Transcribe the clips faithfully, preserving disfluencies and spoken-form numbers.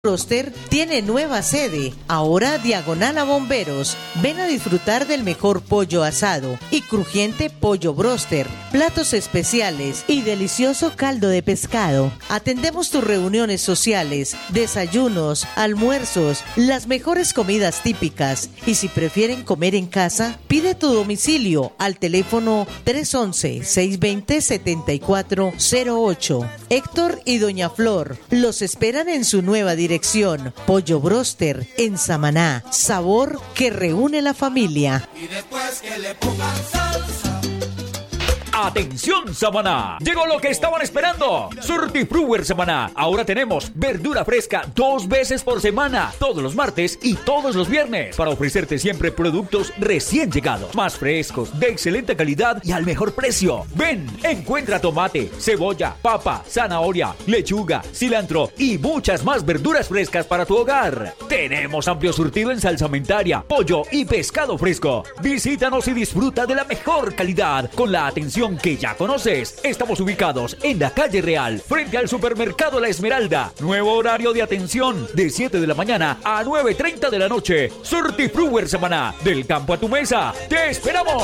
Broster tiene nueva sede, ahora diagonal a Bomberos. Ven a disfrutar del mejor pollo asado y crujiente pollo Broster, platos especiales y delicioso caldo de pescado. Atendemos tus reuniones sociales, desayunos, almuerzos, las mejores comidas típicas. Y si prefieren comer en casa, pide tu domicilio al teléfono tres once, seiscientos veinte, setenta y cuatro cero ocho. Héctor y Doña Flor los esperan en su nueva dirección. Dirección Pollo Broster en Samaná, sabor que reúne la familia. Y después que le pongan salsa. ¡Atención, Samaná! Llegó lo que estaban esperando. Surtifruwer Samaná. Ahora tenemos verdura fresca dos veces por semana, todos los martes y todos los viernes, para ofrecerte siempre productos recién llegados, más frescos, de excelente calidad y al mejor precio. Ven, encuentra tomate, cebolla, papa, zanahoria, lechuga, cilantro y muchas más verduras frescas para tu hogar. Tenemos amplio surtido en salsamentaria, pollo y pescado fresco. Visítanos y disfruta de la mejor calidad con la atención que ya conoces. Estamos ubicados en la calle Real, frente al supermercado La Esmeralda. Nuevo horario de atención de siete de la mañana a nueve y treinta de la noche. Surtifruwer Samaná, del campo a tu mesa. ¡Te esperamos!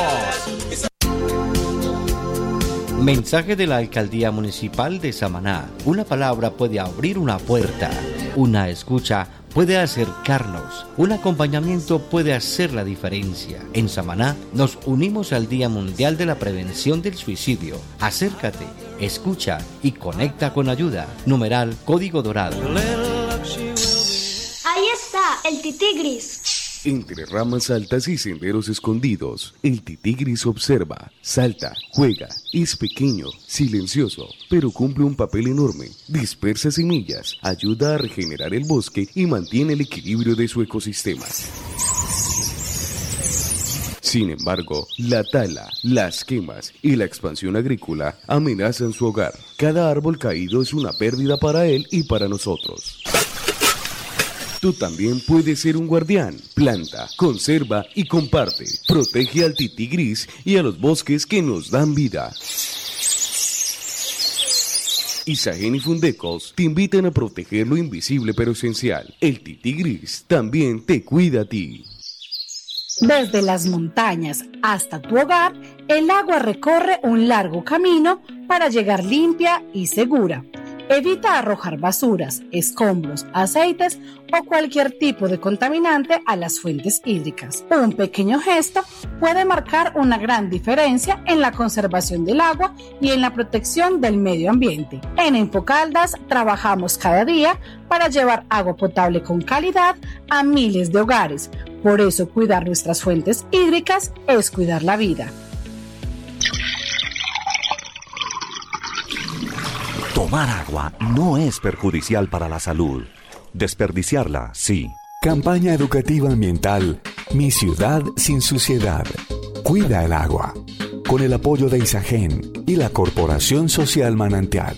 Mensaje de la Alcaldía Municipal de Samaná. Una palabra puede abrir una puerta. Una escucha puede acercarnos. Un acompañamiento puede hacer la diferencia. En Samaná nos unimos al Día Mundial de la Prevención del Suicidio. Acércate, escucha y conecta con ayuda. Numeral Código Dorado. Ahí está, el titigris. Entre ramas altas y senderos escondidos, el titigris observa, salta, juega, es pequeño, silencioso, pero cumple un papel enorme. Dispersa semillas, ayuda a regenerar el bosque y mantiene el equilibrio de su ecosistema. Sin embargo, la tala, las quemas y la expansión agrícola amenazan su hogar. Cada árbol caído es una pérdida para él y para nosotros. Tú también puedes ser un guardián. Planta, conserva y comparte. Protege al titigris y a los bosques que nos dan vida. Isagen y Fundecos te invitan a proteger lo invisible pero esencial. El titigris también te cuida a ti. Desde las montañas hasta tu hogar, el agua recorre un largo camino para llegar limpia y segura. Evita arrojar basuras, escombros, aceites o cualquier tipo de contaminante a las fuentes hídricas. Un pequeño gesto puede marcar una gran diferencia en la conservación del agua y en la protección del medio ambiente. En Infocaldas trabajamos cada día para llevar agua potable con calidad a miles de hogares. Por eso cuidar nuestras fuentes hídricas es cuidar la vida. Tomar agua no es perjudicial para la salud. Desperdiciarla, sí. Campaña educativa ambiental Mi ciudad sin suciedad. Cuida el agua. Con el apoyo de Isagen y la Corporación Social Manantial.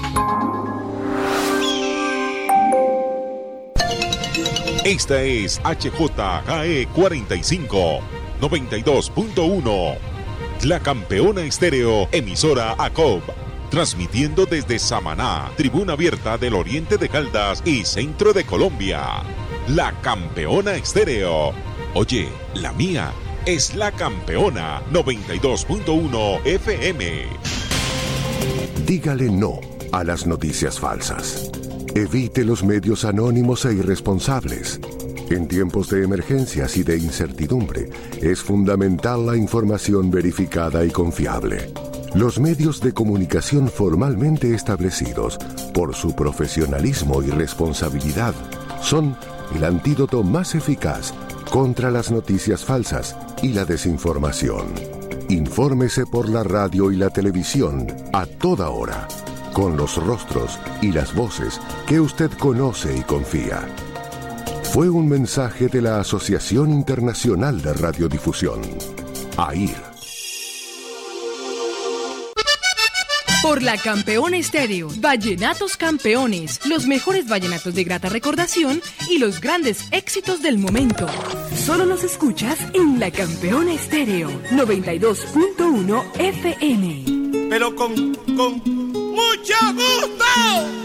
Esta es H J K E cuarenta y cinco, noventa y dos punto uno. La Campeona Estéreo, emisora A C O B. Transmitiendo desde Samaná, tribuna abierta del oriente de Caldas y centro de Colombia. La Campeona Estéreo. Oye, la mía es La Campeona noventa y dos punto uno F M. Dígale no a las noticias falsas. Evite los medios anónimos e irresponsables. En tiempos de emergencias y de incertidumbre, es fundamental la información verificada y confiable. Los medios de comunicación formalmente establecidos, por su profesionalismo y responsabilidad, son el antídoto más eficaz contra las noticias falsas y la desinformación. Infórmese por la radio y la televisión a toda hora, con los rostros y las voces que usted conoce y confía. Fue un mensaje de la Asociación Internacional de Radiodifusión, A I R. Por la Campeona Estéreo, Vallenatos Campeones, los mejores vallenatos de grata recordación y los grandes éxitos del momento. Solo los escuchas en la Campeona Estéreo, noventa y dos punto uno F M. Pero con, con mucho gusto.